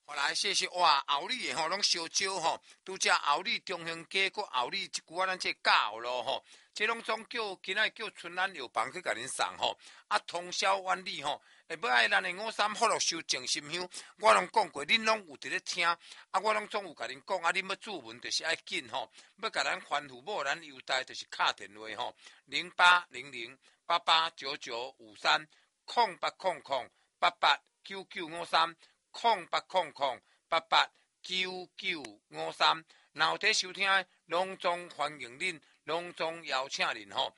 后来说是哇，后里的吼拢烧少吼，拄则后里中兴街，搁后里一句啊，咱这教咯吼，这拢总叫今仔叫春兰药房去甲恁送吼，啊通宵万里吼，下尾爱咱的53福禄寿静心香，我拢讲过，恁拢有伫咧听，啊我拢总有甲恁讲，啊恁要注文就是爱紧吼，要甲咱番薯某咱优待就是敲电话吼，0800889953。0800889953，0800889953，然后伫收听，隆重欢迎恁，隆重邀请恁吼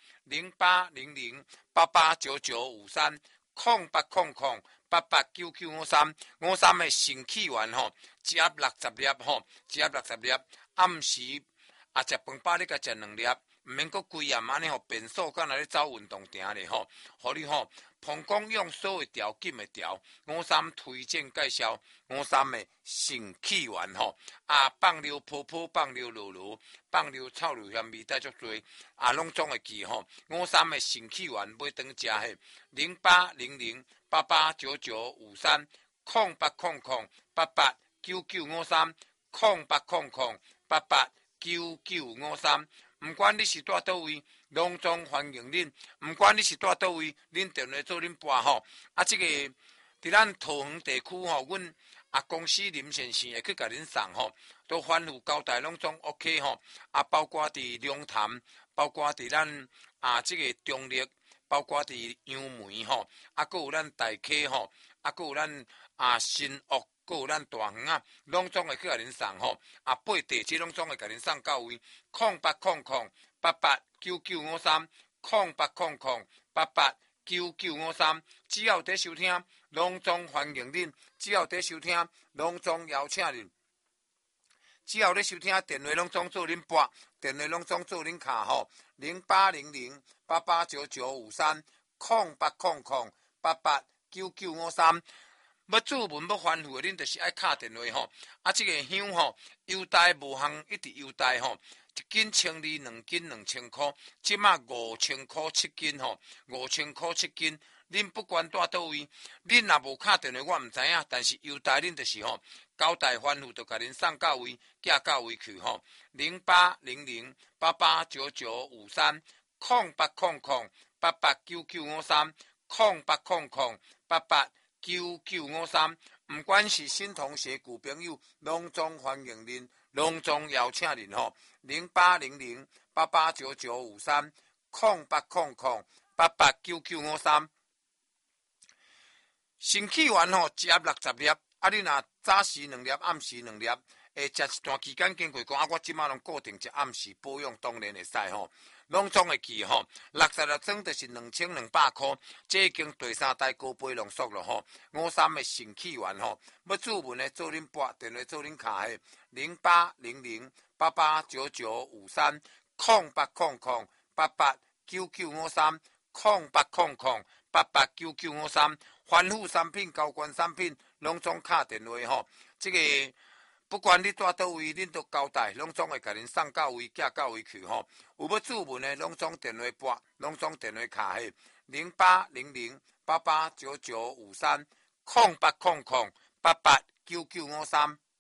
，0800889953，0800889953的神气丸吼，一盒60粒吼，一盒60粒，暗时啊食饭饱你甲食2粒。毋免阁规暗安尼吼，变数敢若咧走运动场咧吼，互你吼膀胱用所会调紧会调，53推荐介绍53的肾气丸吼，啊放流泡泡，放流落落，放流臭硫香味带足多，啊拢总会记吼，53的肾气丸买当食嘿，0800889953，0800889953。毋管你是住倒位，隆重欢迎恁；毋管你是住倒位，恁电话做恁拨吼。啊，这个伫咱桃园地区吼，阮啊公司林先生会去甲恁送吼，都反复交代拢总 OK 吼。啊，包括伫龙潭，包括伫咱啊这个中立，包括伫杨梅吼，啊，阁有咱大溪吼，啊，阁有咱啊新屋。阁有咱大园啊，拢总会去甲恁送吼，啊八地这拢总会甲恁送到位，0800889953，0800889953，只要伫收听，隆重欢迎恁；只要伫收听，隆重邀请恁；只要咧收听，电话拢总做恁拨，电话拢总做恁卡吼，0800889953，0800889953。要注文要番薯的，恁就是爱敲电话吼。啊，这个香吼，优待无项一直优待吼，一斤1200，两斤2000块，即马5000块7斤吼，5000块7斤。恁不管住倒位，恁若无敲电话，我毋知影。但是优待恁就是吼，交代番薯就甲恁送到位，寄到位去吼。0800889953，0800889953，毋管是新同学、旧朋友，隆重欢迎恁，隆重邀请恁吼。0800889953，0800889953。肾气丸吼，一盒60粒，啊，你若早时2粒，暗时2粒，食一段期间经过讲，啊，我即马拢固定食暗时保养，当然会使吼。拢总会记吼，60粒装就是2200块，这已经第3代高倍浓缩了吼。53的肾气丸吼，要注文的做恁拨，电话做恁卡的0800889953，0800889953，番薯产品、高关产品，拢总敲电话吼。这个不管你住倒位，恁都交代，拢总会甲恁送到位，寄到位去吼。有要注文的，拢总电话拨，拢总电话卡迄0800889953，0800889953。